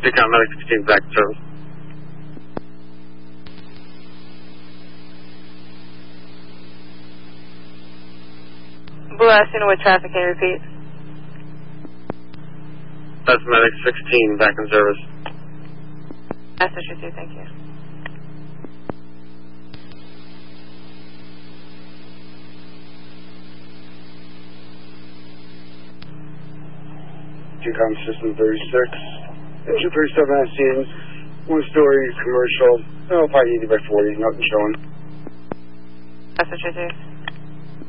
Decon Medic 16 back in service. Blue Aston with traffic, can you repeat? That's Medic 16 back in service. That's what you do, thank you. Decon System 36. Engine 37 on scene. One-story commercial. Oh, probably 80 by 40. Nothing showing. That's what you do.